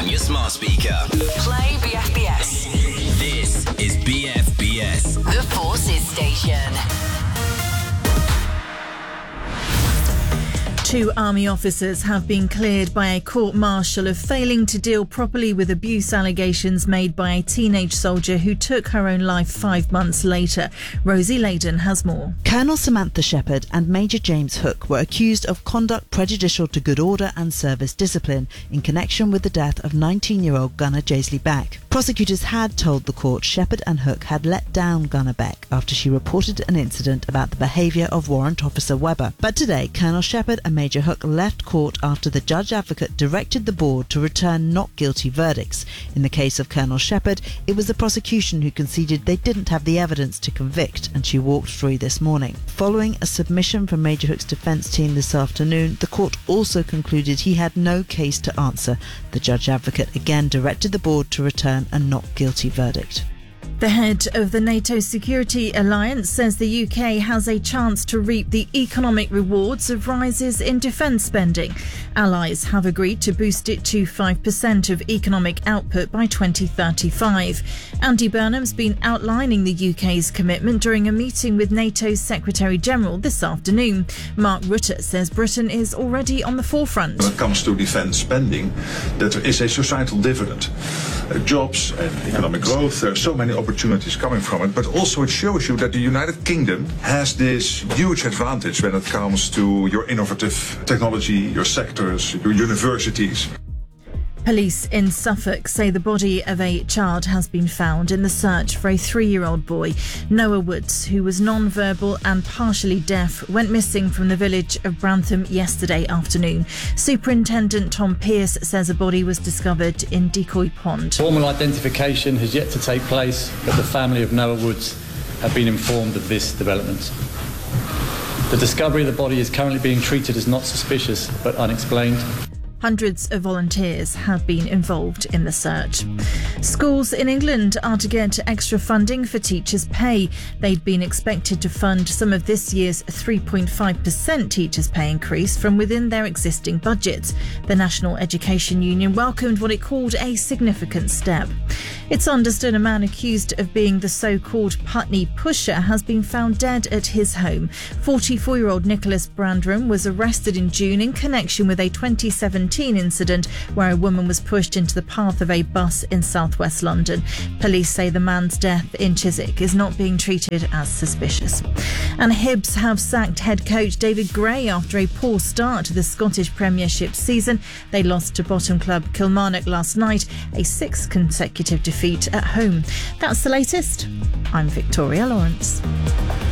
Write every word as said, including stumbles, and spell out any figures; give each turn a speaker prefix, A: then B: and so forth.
A: on your smart speaker.
B: Play B F B S.
A: This is B F B S.
B: The Forces Station.
C: Two army officers have been cleared by a court-martial of failing to deal properly with abuse allegations made by a teenage soldier who took her own life five months later. Rosie Layden has more.
D: Colonel Samantha Shepherd and Major James Hook were accused of conduct prejudicial to good order and service discipline in connection with the death of nineteen-year-old Gunner Jaisley Beck. Prosecutors had told the court Shepherd and Hook had let down Gunner Beck after she reported an incident about the behaviour of Warrant Officer Webber. But today, Colonel Shepherd and Major Hook left court after the Judge Advocate directed the board to return not guilty verdicts. In the case of Colonel Shepherd, it was the prosecution who conceded they didn't have the evidence to convict, and she walked free this morning. Following a submission from Major Hook's defence team this afternoon, the court also concluded he had no case to answer. The Judge Advocate again directed the board to return a not guilty verdict.
C: The head of the NATO Security Alliance says the U K has a chance to reap the economic rewards of rises in defence spending. Allies have agreed to boost it to five percent of economic output by twenty thirty-five. Andy Burnham's been outlining the U K's commitment during a meeting with NATO's Secretary-General this afternoon. Mark Rutte says Britain is already on the forefront.
E: When it comes to defence spending, that there is a societal dividend. Uh, jobs and economic growth, there are so many opportunities coming from it, but also it shows you that the United Kingdom has this huge advantage when it comes to your innovative technology, your sectors, your universities.
C: Police in Suffolk say the body of a child has been found in the search for a three-year-old boy. Noah Woods, who was non-verbal and partially deaf, went missing from the village of Brantham yesterday afternoon. Superintendent Tom Pearce says a body was discovered in Decoy Pond.
F: Formal identification has yet to take place, but the family of Noah Woods have been informed of this development. The discovery of the body is currently being treated as not suspicious but unexplained.
C: Hundreds of volunteers have been involved in the search. Schools in England are to get extra funding for teachers' pay. They'd been expected to fund some of this year's three point five percent teachers' pay increase from within their existing budgets. The National Education Union welcomed what it called a significant step. It's understood a man accused of being the so-called Putney pusher has been found dead at his home. forty-four-year-old Nicholas Brandram was arrested in June in connection with a twenty seventeen incident where a woman was pushed into the path of a bus in southwest London. Police say the man's death in Chiswick is not being treated as suspicious. And Hibs have sacked head coach David Gray after a poor start to the Scottish Premiership season. They lost to bottom club Kilmarnock last night, a sixth consecutive defeat at home. That's the latest. I'm Victoria Lawrence.